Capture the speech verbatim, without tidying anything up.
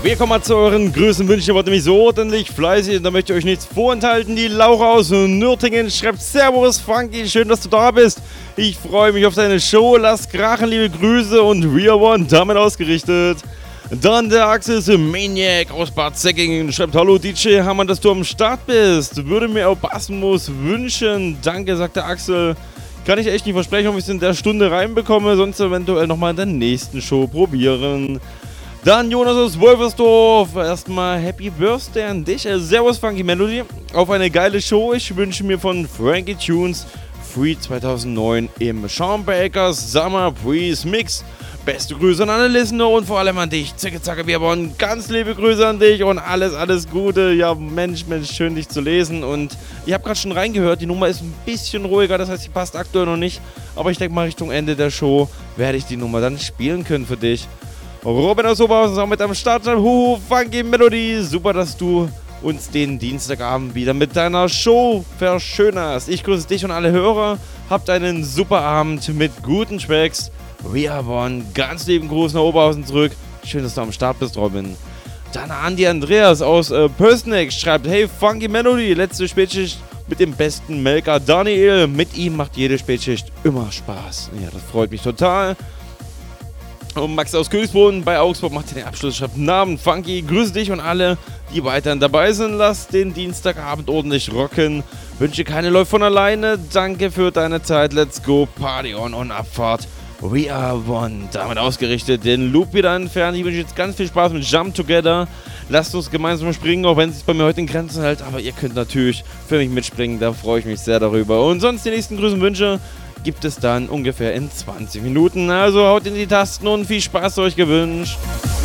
Wir kommen mal zu euren Grüßen, Wünschen. Ihr wart nämlich so ordentlich fleißig und da möchte ich euch nichts vorenthalten. Die Laura aus Nürtingen schreibt: Servus Funky, schön, dass du da bist. Ich freue mich auf deine Show. Lass krachen, liebe Grüße und We Are One damit ausgerichtet. Dann der Axel Maniac aus Bad Säckingen schreibt: Hallo D J, Hammer, dass du am Start bist. Würde mir auch Basmus wünschen. Danke, sagt der Axel. Kann ich echt nicht versprechen, ob ich es in der Stunde reinbekomme, sonst eventuell nochmal in der nächsten Show probieren. Dann Jonas aus Wolfersdorf. Erstmal Happy Birthday an dich. Servus Funky Melody. Auf eine geile Show. Ich wünsche mir von Frankie Tunes Free zweitausendneun im Sean Bakers Summer Breeze Mix. Beste Grüße an alle Listener und vor allem an dich. Zicke, zacke, wir wollen ganz liebe Grüße an dich und alles, alles Gute. Ja, Mensch, Mensch, schön dich zu lesen. Und ich habe gerade schon reingehört, die Nummer ist ein bisschen ruhiger, das heißt, sie passt aktuell noch nicht. Aber ich denke mal, Richtung Ende der Show werde ich die Nummer dann spielen können für dich. Robin aus Oberhausen ist auch mit am Start. Huhu, Funky Melody. Super, dass du uns den Dienstagabend wieder mit deiner Show verschönerst. Ich grüße dich und alle Hörer. Habt einen super Abend mit guten Tracks. We Are One, ganz lieben Gruß nach Oberhausen zurück. Schön, dass du am Start bist, Robin. Dann Andi Andreas aus äh, Pösneck schreibt: Hey, Funky Melody, letzte Spätschicht mit dem besten Melker Daniel. Mit ihm macht jede Spätschicht immer Spaß. Ja, das freut mich total. Und Max aus Königsboden bei Augsburg macht den Abschluss, schreibt: Namen Funky, grüße dich und alle, die weiterhin dabei sind. Lass den Dienstagabend ordentlich rocken. Wünsche keine läuft von alleine. Danke für deine Zeit. Let's go, Party on und Abfahrt. We Are One, damit ausgerichtet, den Loop wieder entfernen. Ich wünsche jetzt ganz viel Spaß mit Jump Together. Lasst uns gemeinsam springen, auch wenn es sich bei mir heute in Grenzen hält. Aber ihr könnt natürlich für mich mitspringen, da freue ich mich sehr darüber. Und sonst die nächsten Grüße und Wünsche gibt es dann ungefähr in zwanzig Minuten. Also haut in die Tasten und viel Spaß euch gewünscht.